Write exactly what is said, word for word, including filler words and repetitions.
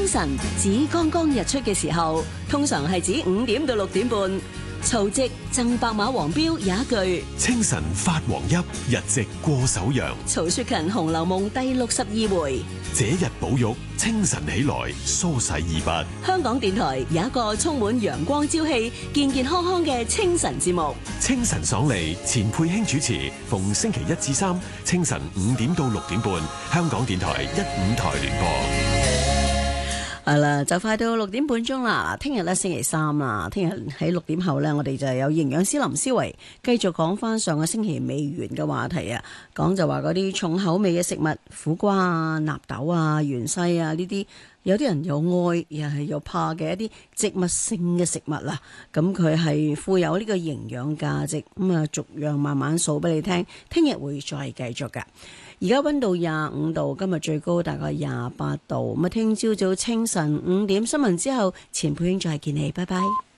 清晨指剛剛日出嘅時候，通常係指五點到六點半。曹植贈白馬王標有一句： 清晨發黃邑，日夕過首陽。 曹雪芹《紅樓夢》第六十二回： 這日寶玉清晨起來，梳洗二筆。 香港電台有一個充滿陽光朝氣、健健康康嘅清晨節目。 清晨爽利，錢佩卿主持，逢星期一至三清晨五點到六點半，香港電台一五台聯播。 係啦，就快到六點半鐘啦。聽日咧星期三啦，聽日喺六點後呢，我哋就有營養師林思維繼續講翻上個星期未完嘅話題啊。講就話嗰啲重口味嘅食物，苦瓜啊、納豆啊、芫茜啊呢啲，有啲人又愛又係又怕嘅一啲植物性嘅食物啦。咁佢係富有呢個營養價值，咁啊逐樣慢慢數俾你聽。聽日會再繼續㗎。而家溫度廿五度，今日最高大概廿八度。咁啊，聽朝早清晨五點新聞之後，錢佩卿再見你，拜拜。